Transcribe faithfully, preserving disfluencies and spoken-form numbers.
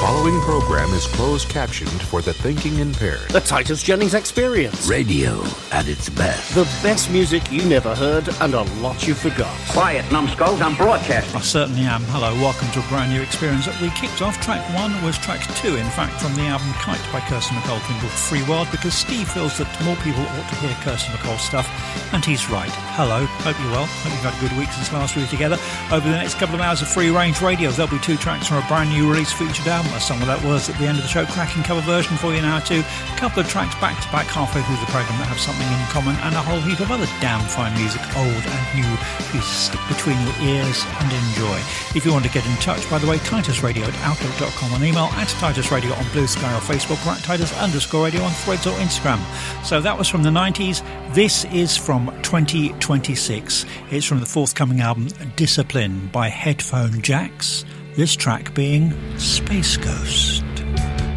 following program is closed captioned for the thinking impaired. The Titus Jennings Experience. Radio at its best. The best music you never heard and a lot you forgot. Quiet, numbskulls, I'm broadcasting. I certainly am. Hello, welcome to a brand new experience that we kicked off. Track one was track two, in fact, from the album Kite by Kirsty MacColl, called Free World, because Steve feels that more people ought to hear Kirsty MacColl stuff, and he's right. Hello, hope you're well. Hope you've had a good week since last week together. Over the next couple of hours of free range radio, there'll be two tracks from a brand new release featured album. A song of that was at the end of the show, cracking cover version for you now too. A couple of tracks back to back halfway through the programme that have something in common, and a whole heap of other damn fine music, old and new, for you to stick between your ears and enjoy. If you want to get in touch, by the way, Titus Radio at outlook dot com on email, at Titus Radio on Blue Sky or Facebook, or at Titus underscore radio on Threads or Instagram. So that was from the nineties. This is from twenty twenty-six. It's from the forthcoming album Discipline by Headphone Jacks. This track being Space Ghost.